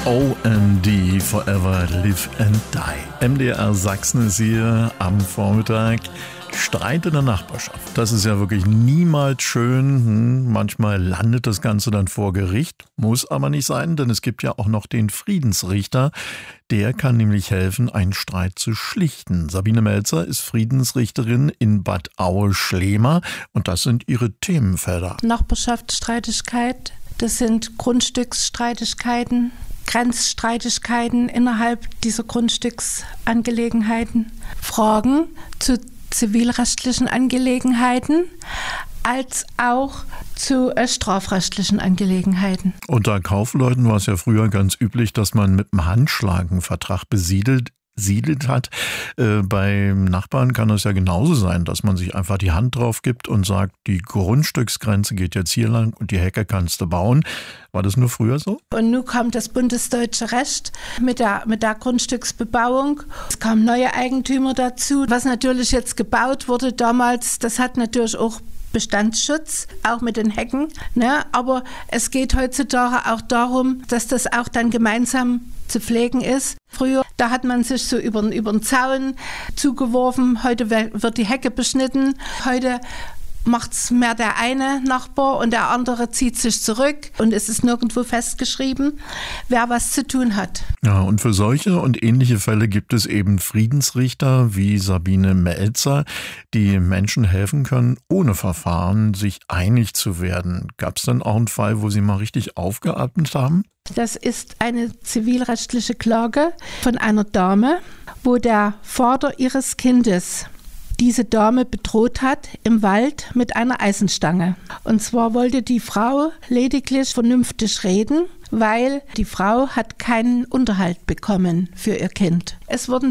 OMD, Forever Live and Die. MDR Sachsen ist hier am Vormittag. Streit in der Nachbarschaft. Das ist ja wirklich niemals schön. Manchmal landet das Ganze dann vor Gericht. Muss aber nicht sein, denn es gibt ja auch noch den Friedensrichter. Der kann nämlich helfen, einen Streit zu schlichten. Sabine Melzer ist Friedensrichterin in Bad Aue-Schlema und das sind ihre Themenfelder. Nachbarschaftsstreitigkeit, das sind Grundstücksstreitigkeiten, Grenzstreitigkeiten innerhalb dieser Grundstücksangelegenheiten, Fragen zu zivilrechtlichen Angelegenheiten als auch zu strafrechtlichen Angelegenheiten. Unter Kaufleuten war es ja früher ganz üblich, dass man mit einem Handschlag einen Vertrag besiedelt hat. Beim Nachbarn kann es ja genauso sein, dass man sich einfach die Hand drauf gibt und sagt, die Grundstücksgrenze geht jetzt hier lang und die Hecke kannst du bauen. War das nur früher so? Und nun kommt das bundesdeutsche Recht mit der Grundstücksbebauung. Es kamen neue Eigentümer dazu. Was natürlich jetzt gebaut wurde damals, das hat natürlich auch Bestandsschutz, auch mit den Hecken. Ne? Aber es geht heutzutage auch darum, dass das auch dann gemeinsam zu pflegen ist. Früher, da hat man sich so über den Zaun zugeworfen. Heute wird die Hecke beschnitten. Heute macht es mehr der eine Nachbar und der andere zieht sich zurück. Und es ist nirgendwo festgeschrieben, wer was zu tun hat. Ja, und für solche und ähnliche Fälle gibt es eben Friedensrichter wie Sabine Melzer, die Menschen helfen können, ohne Verfahren sich einig zu werden. Gab es denn auch einen Fall, wo Sie mal richtig aufgeatmet haben? Das ist eine zivilrechtliche Klage von einer Dame, wo der Vater ihres Kindes diese Dame bedroht hat im Wald mit einer Eisenstange. Und zwar wollte die Frau lediglich vernünftig reden, weil die Frau hat keinen Unterhalt bekommen für ihr Kind. Es wurden